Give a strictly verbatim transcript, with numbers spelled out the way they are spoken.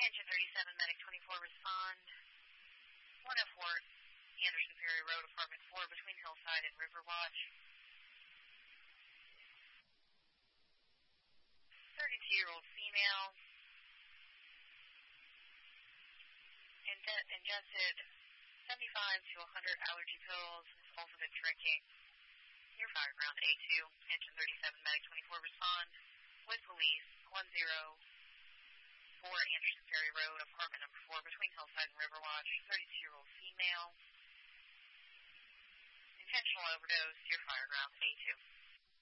Engine thirty-seven, Medic twenty-four, respond. one oh four, Anderson Ferry Road, apartment four, between Hillside and Riverwatch. thirty-two-year-old female. Ingested seventy-five to one hundred allergy pills, has also been drinking. Near fire ground A two, Engine thirty-seven, Medic twenty-four, respond. With police, one oh four Anderson Ferry Road, apartment number four, between Hillside and Riverwatch, thirty-two-year-old female. Intentional overdose, near fire ground A two.